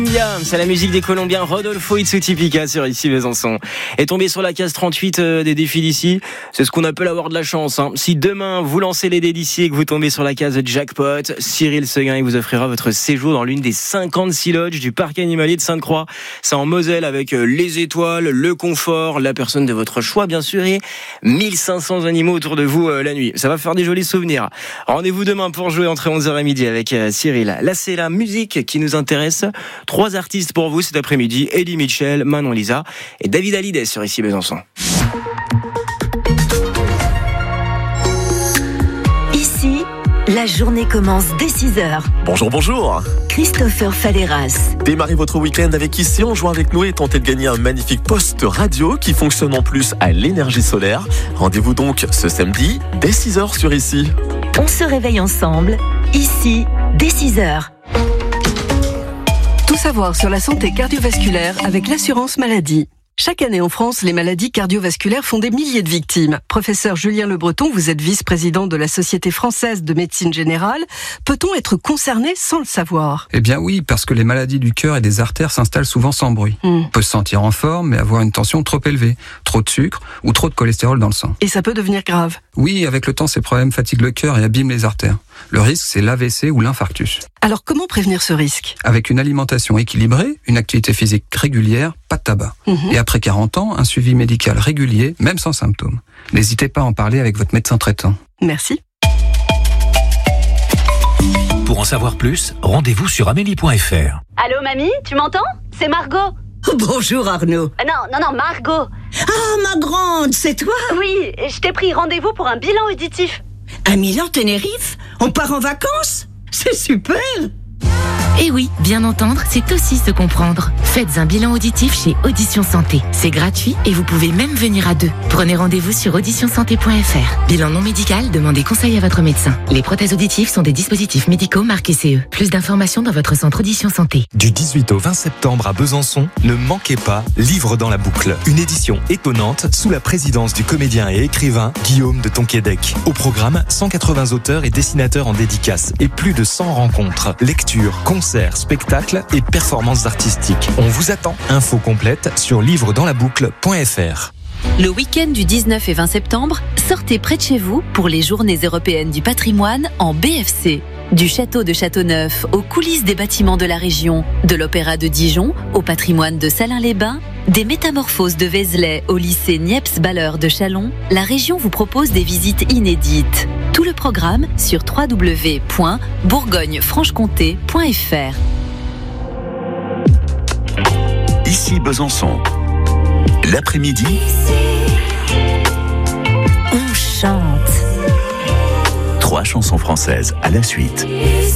C'est la musique des Colombiens Rodolfo Itzotipica sur Ici Besançon. Est tombé sur la case 38 des défis d'ici. C'est ce qu'on appelle avoir de la chance. Si demain vous lancez les dés d'ici et que vous tombez sur la case jackpot, Cyril Seguin il vous offrira votre séjour dans l'une des 56 lodges du parc animalier de Sainte-Croix. C'est en Moselle avec les étoiles, le confort, la personne de votre choix bien sûr et 1500 animaux autour de vous la nuit. Ça va faire des jolis souvenirs. Rendez-vous demain pour jouer entre 11h et midi avec Cyril. Là c'est la musique qui nous intéresse. 3 artistes pour vous cet après-midi, Eddie Mitchell, Manon Lisa et David Hallyday sur Ici Besançon. Ici, la journée commence dès 6h. Bonjour. Christopher Falleras. Démarrez votre week-end avec Ici, on joue avec nous et tentez de gagner un magnifique poste radio qui fonctionne en plus à l'énergie solaire. Rendez-vous donc ce samedi dès 6h sur Ici. On se réveille ensemble, ici, dès 6h. Tout savoir sur la santé cardiovasculaire avec l'assurance maladie. Chaque année en France, les maladies cardiovasculaires font des milliers de victimes. Professeur Julien Le Breton, vous êtes vice-président de la Société française de médecine générale. Peut-on être concerné sans le savoir ? Eh bien oui, parce que les maladies du cœur et des artères s'installent souvent sans bruit. On peut se sentir en forme, mais avoir une tension trop élevée, trop de sucre ou trop de cholestérol dans le sang. Et ça peut devenir grave. Oui, avec le temps, ces problèmes fatiguent le cœur et abîment les artères. Le risque, c'est l'AVC ou l'infarctus. Alors comment prévenir ce risque ? Avec une alimentation équilibrée, une activité physique régulière, pas de tabac. Et après 40 ans, un suivi médical régulier, même sans symptômes. N'hésitez pas à en parler avec votre médecin traitant. Merci. Pour en savoir plus, rendez-vous sur amélie.fr. Allô mamie, tu m'entends ? C'est Margot. Bonjour Arnaud. Non, Margot. Ah, ma grande, c'est toi ? Oui, je t'ai pris rendez-vous pour un bilan auditif. À Milan, Tenerife ? On part en vacances ? C'est super ! Et oui, bien entendre, c'est aussi se comprendre. Faites un bilan auditif chez Audition Santé. C'est gratuit et vous pouvez même venir à 2. Prenez rendez-vous sur auditionsanté.fr. Bilan non médical, demandez conseil à votre médecin. Les prothèses auditives sont des dispositifs médicaux marqués CE. Plus d'informations dans votre centre Audition Santé. Du 18 au 20 septembre à Besançon, ne manquez pas Livre dans la boucle. Une édition étonnante sous la présidence du comédien et écrivain Guillaume de Tonquédec. Au programme, 180 auteurs et dessinateurs en dédicace et plus de 100 rencontres, lectures, concerts, spectacles et performances artistiques. On vous attend. Info complète sur livredanslaboucle.fr. Le week-end du 19 et 20 septembre, sortez près de chez vous pour les Journées européennes du patrimoine en BFC. Du château de Châteauneuf aux coulisses des bâtiments de la région, de l'Opéra de Dijon au patrimoine de Salins-les-Bains, des métamorphoses de Vézelay au lycée Niepce-Balleur de Châlons, la région vous propose des visites inédites. Tout le programme sur www.bourgogne-franche-comté.fr. Ici Besançon. L'après-midi, on chante. 3 chansons françaises à la suite.